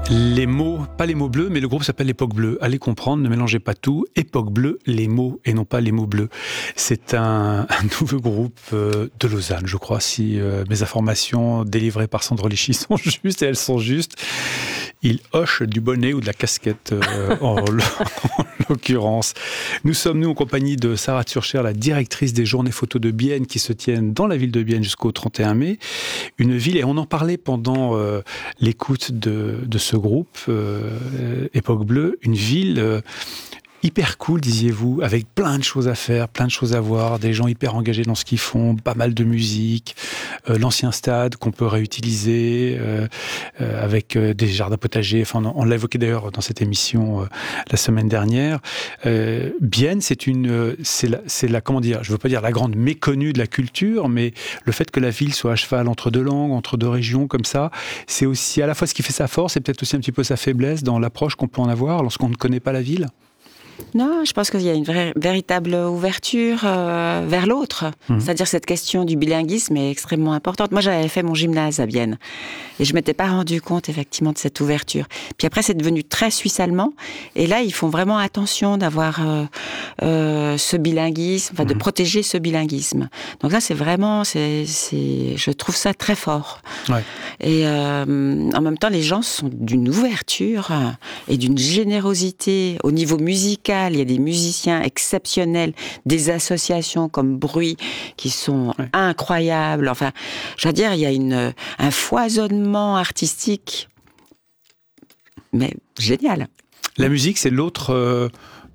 Les mots, pas les mots bleus, mais le groupe s'appelle Époque Bleue. Allez comprendre, ne mélangez pas tout. Époque Bleue, les mots et non pas les mots bleus. C'est un nouveau groupe de Lausanne, je crois, si mes informations délivrées par Sandro Lichy sont justes, et elles sont justes. Il hoche du bonnet ou de la casquette, en l'occurrence. Nous sommes, en compagnie de Sarah Turcher, la directrice des journées photos de Bienne qui se tiennent dans la ville de Bienne jusqu'au 31 mai. Une ville, et on en parlait pendant l'écoute de ce groupe, Époque Bleue, une ville hyper cool, disiez-vous, avec plein de choses à faire, plein de choses à voir, des gens hyper engagés dans ce qu'ils font, pas mal de musique, l'ancien stade qu'on peut réutiliser, avec des jardins potagers. Enfin, on l'a évoqué d'ailleurs dans cette émission la semaine dernière. Bienne, c'est la comment dire, je veux pas dire la grande méconnue de la culture, mais le fait que la ville soit à cheval entre deux langues, entre deux régions comme ça, c'est aussi à la fois ce qui fait sa force et peut-être aussi un petit peu sa faiblesse dans l'approche qu'on peut en avoir lorsqu'on ne connaît pas la ville. Non, je pense qu'il y a une véritable ouverture vers l'autre. C'est-à-dire que cette question du bilinguisme est extrêmement importante. Moi, j'avais fait mon gymnase à Bienne et je ne m'étais pas rendu compte effectivement de cette ouverture. Puis après, c'est devenu très suisse-allemand et là, ils font vraiment attention d'avoir ce bilinguisme, enfin de protéger ce bilinguisme. Donc là, c'est vraiment, je trouve ça très fort. Ouais. Et en même temps, les gens sont d'une ouverture et d'une générosité au niveau musical. Il y a des musiciens exceptionnels, des associations comme Bruit qui sont incroyables. Enfin, je veux dire, il y a un foisonnement artistique, mais génial. La musique, c'est l'autre...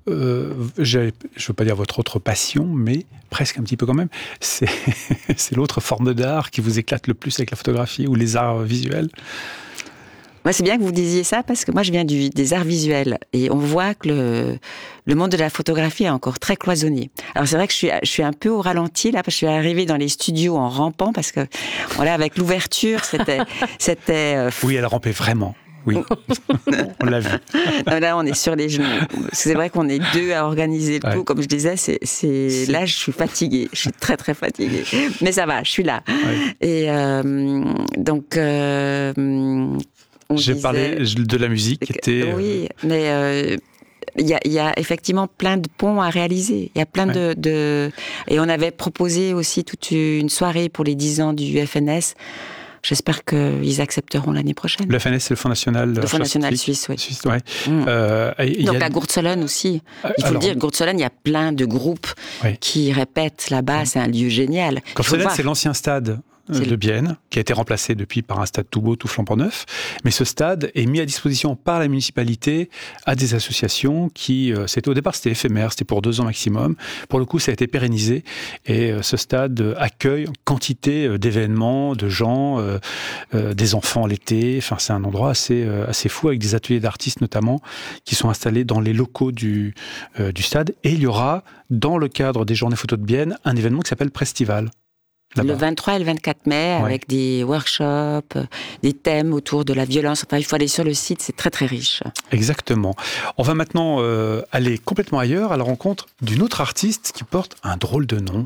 je ne veux pas dire votre autre passion, mais presque un petit peu quand même. C'est l'autre forme d'art qui vous éclate le plus avec la photographie ou les arts visuels. Moi, c'est bien que vous disiez ça parce que moi, je viens des arts visuels et on voit que le monde de la photographie est encore très cloisonné. Alors, c'est vrai que je suis un peu au ralenti là parce que je suis arrivée dans les studios en rampant parce que voilà, avec l'ouverture, c'était. Oui, elle rampait vraiment. Oui, on l'a vu. Non, là, on est sur les genoux. C'est vrai qu'on est deux à organiser le tout. Comme je disais, là, je suis fatiguée. Je suis très, très fatiguée. Mais ça va, je suis là. Ouais. Et donc... J'ai parlé de la musique qui était... Oui, mais il y a effectivement plein de ponts à réaliser. Il y a plein de... Et on avait proposé aussi toute une soirée pour les 10 ans du FNS. J'espère qu'ils accepteront l'année prochaine. Le FNS, c'est le Fonds National... Le Fonds National Suisse, oui. Ouais. Donc à Gourtsolène aussi. Il faut le dire, Gourtsolène, il y a plein de groupes qui répètent là-bas. C'est un lieu génial. Gourtsolène, c'est l'ancien stade de Bienne, qui a été remplacé depuis par un stade tout beau, tout flambant neuf. Mais ce stade est mis à disposition par la municipalité à des associations qui, au départ, c'était éphémère, c'était pour 2 ans maximum. Pour le coup, ça a été pérennisé. Et ce stade accueille quantité d'événements, de gens, des enfants l'été. Enfin, c'est un endroit assez fou, avec des ateliers d'artistes notamment, qui sont installés dans les locaux du stade. Et il y aura, dans le cadre des Journées Photos de Bienne, un événement qui s'appelle Prestival. Le 23 et le 24 mai, avec des workshops, des thèmes autour de la violence. Enfin, il faut aller sur le site, c'est très très riche. Exactement. On va maintenant aller complètement ailleurs, à la rencontre d'une autre artiste qui porte un drôle de nom.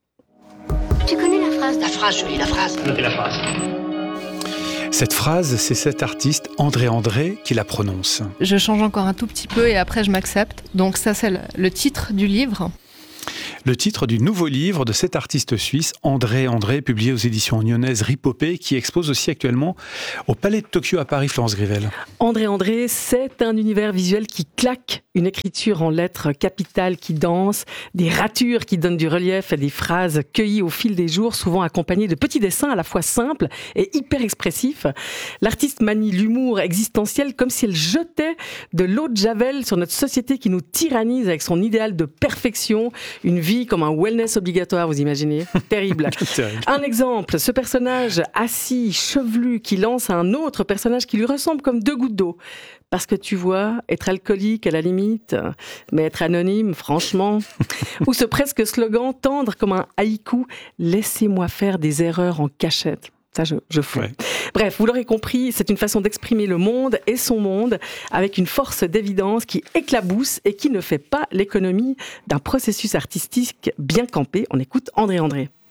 Tu connais la phrase ? La phrase, je lis la phrase. Notez la phrase. Cette phrase, c'est cet artiste, André, qui la prononce. Je change encore un tout petit peu et après je m'accepte. Donc ça, c'est le titre du livre. Le titre du nouveau livre de cet artiste suisse, André, publié aux éditions nyonnaises Ripopé, qui expose aussi actuellement au Palais de Tokyo à Paris, Florence Grivel. André, c'est un univers visuel qui claque, une écriture en lettres capitales qui danse, des ratures qui donnent du relief et des phrases cueillies au fil des jours, souvent accompagnées de petits dessins à la fois simples et hyper expressifs. L'artiste manie l'humour existentiel comme si elle jetait de l'eau de javel sur notre société qui nous tyrannise avec son idéal de perfection, une vie comme un wellness obligatoire, vous imaginez ? Terrible. Un exemple, ce personnage assis, chevelu, qui lance un autre personnage qui lui ressemble comme 2 gouttes d'eau. Parce que tu vois, être alcoolique à la limite, mais être anonyme, franchement. Ou ce presque slogan tendre comme un haïku, laissez-moi faire des erreurs en cachette. Ça, je fous. Ouais. Bref, vous l'aurez compris, c'est une façon d'exprimer le monde et son monde avec une force d'évidence qui éclabousse et qui ne fait pas l'économie d'un processus artistique bien campé. On écoute André.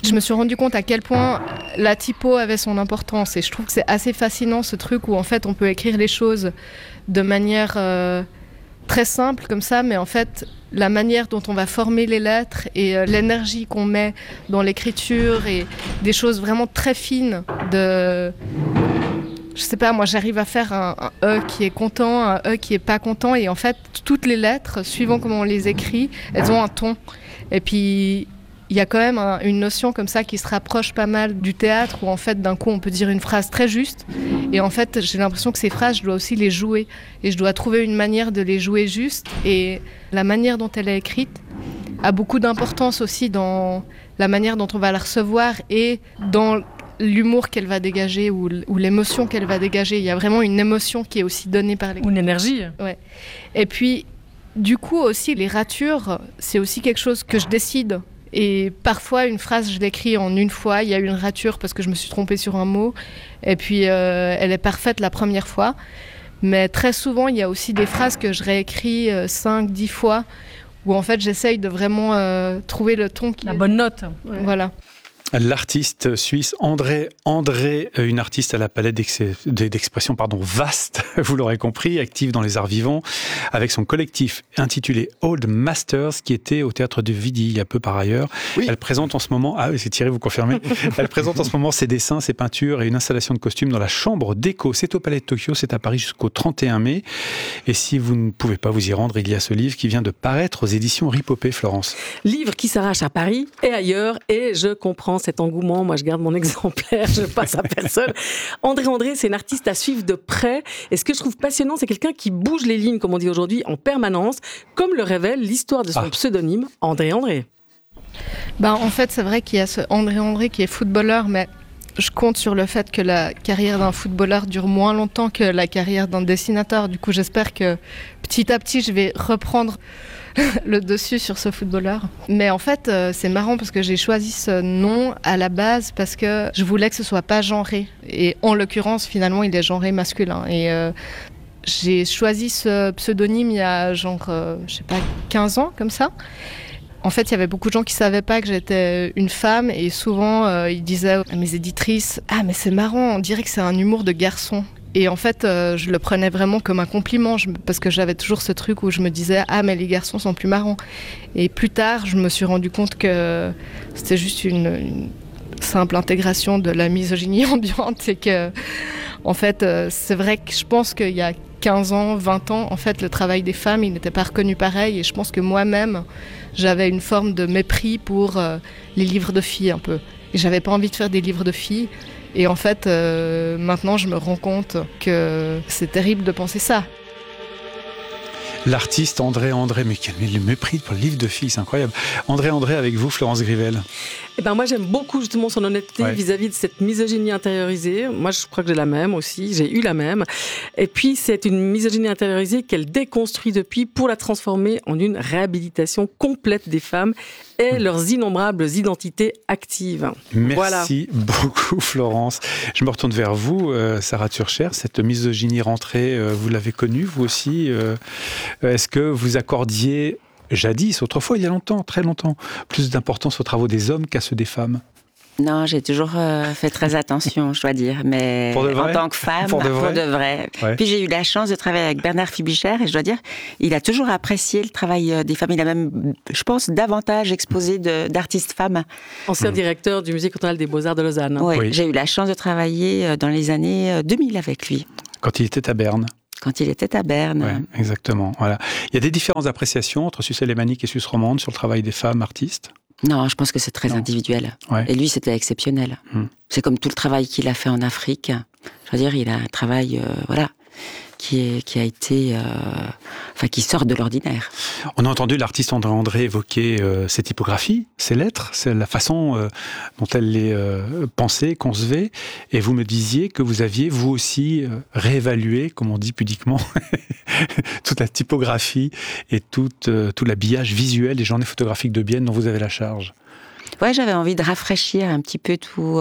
Je me suis rendu compte à quel point la typo avait son importance et je trouve que c'est assez fascinant ce truc où en fait on peut écrire les choses de manière très simple comme ça, mais en fait la manière dont on va former les lettres et l'énergie qu'on met dans l'écriture et des choses vraiment très fines de... Je sais pas, moi j'arrive à faire un E qui est content, un E qui est pas content et en fait toutes les lettres, suivant comment on les écrit, elles ont un ton. Et puis il y a quand même une notion comme ça qui se rapproche pas mal du théâtre où en fait d'un coup on peut dire une phrase très juste et en fait j'ai l'impression que ces phrases je dois aussi les jouer et je dois trouver une manière de les jouer juste et la manière dont elle est écrite a beaucoup d'importance aussi dans la manière dont on va la recevoir et dans l'humour qu'elle va dégager ou l'émotion qu'elle va dégager. Il y a vraiment une émotion qui est aussi donnée par l'écriture. Ou une énergie. Ouais. Et puis du coup aussi les ratures c'est aussi quelque chose que je décide. Et parfois, une phrase, je l'écris en une fois. Il y a eu une rature parce que je me suis trompée sur un mot. Et puis, elle est parfaite la première fois. Mais très souvent, il y a aussi des phrases que je réécris 5-10 fois où, en fait, j'essaye de vraiment trouver le ton qui... La bonne note. Ouais. Voilà. L'artiste suisse André, une artiste à la palette d'expression vaste, vous l'aurez compris, active dans les arts vivants, avec son collectif intitulé Old Masters, qui était au Théâtre de Vidi il y a peu par ailleurs. Oui. Elle présente en ce moment, c'est Thierry, vous confirmez, elle présente en ce moment ses dessins, ses peintures et une installation de costumes dans la chambre d'écho. C'est au Palais de Tokyo, c'est à Paris jusqu'au 31 mai. Et si vous ne pouvez pas vous y rendre, il y a ce livre qui vient de paraître aux éditions Ripopé, Florence. Livre qui s'arrache à Paris et ailleurs, et je comprends cet engouement. Moi, je garde mon exemplaire, je passe à personne. André, c'est une artiste à suivre de près. Et ce que je trouve passionnant, c'est quelqu'un qui bouge les lignes, comme on dit aujourd'hui, en permanence, comme le révèle l'histoire de son pseudonyme, André. En fait, c'est vrai qu'il y a ce André qui est footballeur, mais je compte sur le fait que la carrière d'un footballeur dure moins longtemps que la carrière d'un dessinateur. Du coup, j'espère que petit à petit, je vais reprendre le dessus sur ce footballeur. Mais en fait, c'est marrant parce que j'ai choisi ce nom à la base parce que je voulais que ce soit pas genré. Et en l'occurrence, finalement, il est genré masculin. Et j'ai choisi ce pseudonyme il y a 15 ans, comme ça. En fait, il y avait beaucoup de gens qui savaient pas que j'étais une femme et souvent, ils disaient à mes éditrices « Ah, mais c'est marrant, on dirait que c'est un humour de garçon ». Et en fait, je le prenais vraiment comme un compliment parce que j'avais toujours ce truc où je me disais « Ah, mais les garçons sont plus marrants ». Et plus tard, je me suis rendu compte que c'était juste une simple intégration de la misogynie ambiante et que, en fait, c'est vrai que je pense qu'il y a 15 ans, 20 ans, en fait, le travail des femmes, il n'était pas reconnu pareil. Et je pense que moi-même, j'avais une forme de mépris pour les livres de filles un peu. Et j'avais pas envie de faire des livres de filles. Et en fait, maintenant, je me rends compte que c'est terrible de penser ça. L'artiste André, mais quel mépris pour le livre de filles, c'est incroyable. André, avec vous, Florence Grivel. Moi, j'aime beaucoup justement son honnêteté vis-à-vis de cette misogynie intériorisée. Moi, je crois que j'ai la même aussi, j'ai eu la même. Et puis, c'est une misogynie intériorisée qu'elle déconstruit depuis pour la transformer en une réhabilitation complète des femmes et leurs innombrables identités actives. Merci beaucoup, Florence. Je me retourne vers vous, Sarah Turcher. Cette misogynie rentrée, vous l'avez connue, vous aussi. Est-ce que vous accordiez jadis, autrefois, il y a longtemps, très longtemps, plus d'importance aux travaux des hommes qu'à ceux des femmes? Non, j'ai toujours fait très attention, je dois dire, mais en tant que femme, pour de vrai. Ouais. Puis j'ai eu la chance de travailler avec Bernard Fibicher et je dois dire, il a toujours apprécié le travail des femmes. Il a même, je pense, davantage exposé d'artistes femmes. Ancien directeur du Musée cantonal des Beaux-Arts de Lausanne. Oui, j'ai eu la chance de travailler dans les années 2000 avec lui. Quand il était à Berne. Ouais, exactement. Voilà. Il y a des différences d'appréciation entre Suisse alémanique et Suisse romande sur le travail des femmes artistes? Non, je pense que c'est très individuel. Ouais. Et lui, c'était exceptionnel. C'est comme tout le travail qu'il a fait en Afrique. Je veux dire, il a un travail, qui a été, qui sort de l'ordinaire. On a entendu l'artiste André évoquer ses typographies, ses lettres, c'est la façon dont elle les pensait, concevait. Et vous me disiez que vous aviez, vous aussi, réévalué, comme on dit pudiquement, toute la typographie et tout l'habillage visuel des journées photographiques de Bienne dont vous avez la charge. Ouais, j'avais envie de rafraîchir un petit peu tout...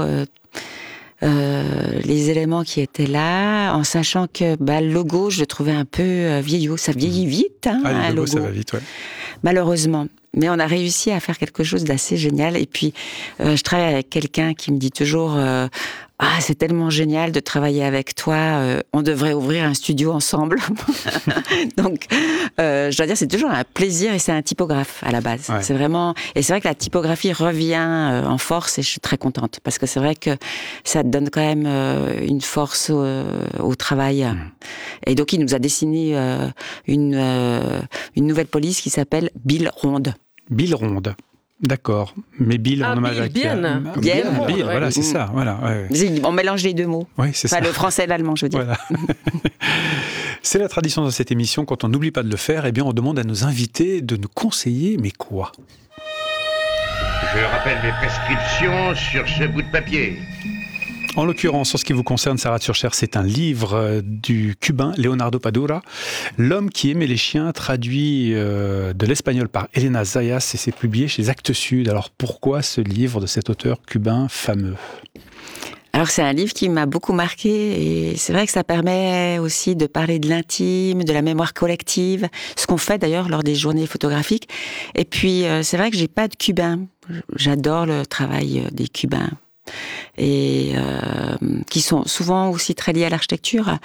les éléments qui étaient là, en sachant que le logo, je le trouvais un peu vieillot. Ça vieillit vite, le logo, ça va vite, ouais. Malheureusement. Mais on a réussi à faire quelque chose d'assez génial. Et puis, je travaille avec quelqu'un qui me dit toujours c'est tellement génial de travailler avec toi, on devrait ouvrir un studio ensemble. Donc, je dois dire, c'est toujours un plaisir et c'est un typographe à la base. Ouais. C'est vraiment... Et c'est vrai que la typographie revient en force et je suis très contente parce que c'est vrai que ça donne quand même une force au travail. Et donc, il nous a dessiné une nouvelle police qui s'appelle Bill Ronde. Bill Ronde. D'accord. Mais Bill en hommage à Bill, Bill, voilà, c'est ça. Voilà, ouais. On mélange les deux mots. Oui, c'est ça. Le français et l'allemand, je veux dire. Voilà. C'est la tradition de cette émission. Quand on n'oublie pas de le faire, eh bien, on demande à nos invités de nous conseiller, mais quoi ? Je rappelle mes prescriptions sur ce bout de papier. En l'occurrence, en ce qui vous concerne, Sarah Tschircher, c'est un livre du cubain Leonardo Padura, L'homme qui aimait les chiens, traduit de l'espagnol par Elena Zayas et c'est publié chez Actes Sud. Alors pourquoi ce livre de cet auteur cubain fameux ? Alors c'est un livre qui m'a beaucoup marqué et c'est vrai que ça permet aussi de parler de l'intime, de la mémoire collective, ce qu'on fait d'ailleurs lors des journées photographiques. Et puis c'est vrai que j'ai pas de cubain. J'adore le travail des Cubains. Et qui sont souvent aussi très liés à l'architecture.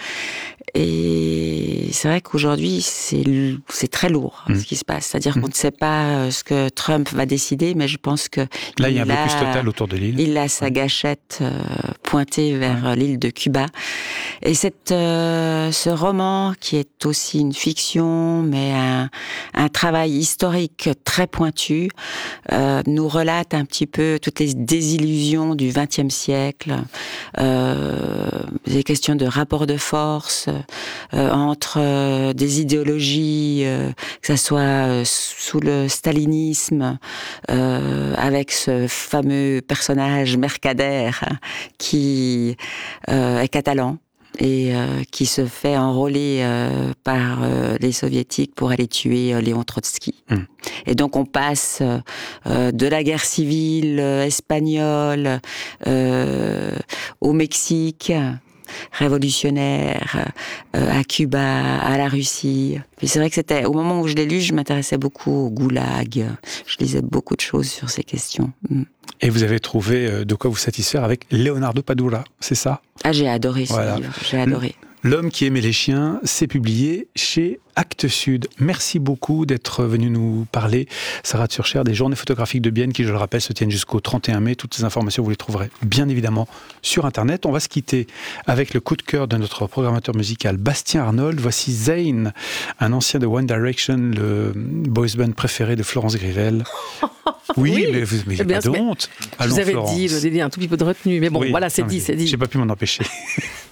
Et c'est vrai qu'aujourd'hui, c'est très lourd ce qui se passe. C'est-à-dire qu'on ne sait pas ce que Trump va décider, mais je pense que... Là, il y a un blocus total autour de l'île. Il a sa gâchette pointée vers l'île de Cuba. Et ce roman, qui est aussi une fiction, mais un travail historique très pointu, nous relate un petit peu toutes les désillusions du XXe siècle, des questions de rapport de force entre des idéologies, que ça soit sous le stalinisme, avec ce fameux personnage Mercader qui est catalan et qui se fait enrôler par les soviétiques pour aller tuer Léon Trotsky. Et donc on passe de la guerre civile espagnole au Mexique révolutionnaire, à Cuba, à la Russie. Puis c'est vrai que c'était, au moment où je l'ai lu, je m'intéressais beaucoup au goulag. Je lisais beaucoup de choses sur ces questions. Et vous avez trouvé de quoi vous satisfaire avec Leonardo Padura, c'est ça ? Ah, j'ai adoré ce livre, j'ai adoré. L'homme qui aimait les chiens, c'est publié chez Actes Sud. Merci beaucoup d'être venu nous parler, Sarah Tschircher, des journées photographiques de Bienne qui, je le rappelle, se tiennent jusqu'au 31 mai. Toutes ces informations, vous les trouverez bien évidemment sur Internet. On va se quitter avec le coup de cœur de notre programmateur musical Bastien Arnold. Voici Zayn, un ancien de One Direction, le boys band préféré de Florence Grivel. Oui, mais il n'y a pas de honte. Je vous avais dit, un tout petit peu de retenue, mais bon, voilà, c'est dit. J'ai pas pu m'en empêcher.